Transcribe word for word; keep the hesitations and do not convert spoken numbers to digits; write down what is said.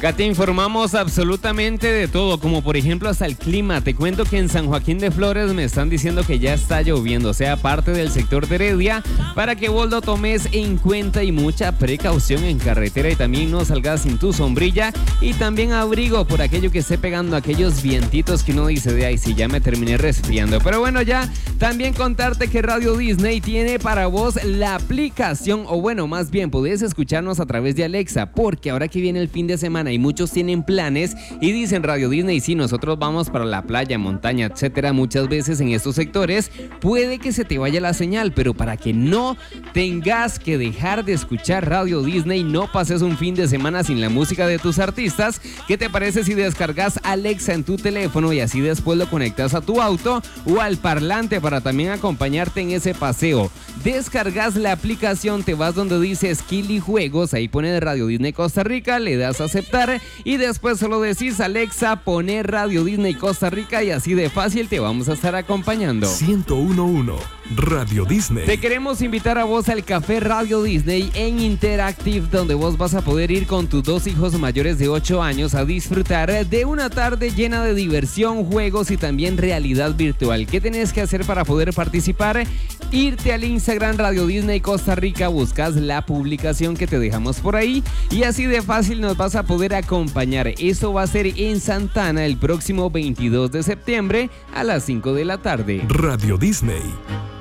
Acá te informamos absolutamente de todo, como por ejemplo hasta el clima. Te cuento que en San Joaquín de Flores me están diciendo que ya está lloviendo, o sea, parte del sector de Heredia, para que vos lo tomes en cuenta y mucha precaución en carretera y también no salgas sin tu sombrilla y también abrigo por aquello que esté pegando aquellos vientitos que uno dice de ahí, si ya me terminé resfriando. Pero bueno, ya también contarte que Radio Disney tiene para vos la aplicación, o bueno, más bien podés escucharnos a través de Alexa, porque ahora que viene el fin de semana y muchos tienen planes y dicen Radio Disney, sí, nosotros vamos para la playa, montaña, etcétera. Muchas veces en estos sectores puede que se te vaya la señal, pero para que no tengas que dejar de escuchar Radio Disney, no pases un fin de semana sin la música de tus artistas, ¿qué te parece si descargas Alexa en tu teléfono y así después lo conectas a tu auto o al parlante para también acompañarte en ese paseo? Descargas la aplicación, te vas donde dice Skill y Juegos, ahí pone Radio Disney Costa Rica, le das a aceptar y después solo decís Alexa, poner Radio Disney Costa Rica y así de fácil te vamos a estar acompañando. ciento uno punto uno Radio Disney. Te queremos invitar a vos al Café Radio Disney en Interactive, donde vos vas a poder ir con tus dos hijos mayores de ocho años a disfrutar de una tarde llena de diversión, juegos y también realidad virtual. ¿Qué tenés que hacer para poder participar? Irte al Instagram Radio Disney Costa Rica, buscas la publicación que te dejamos por ahí y así de fácil nos vas a poder acompañar. Eso va a ser en Santana el próximo veintidós de septiembre a las cinco de la tarde. Radio Disney.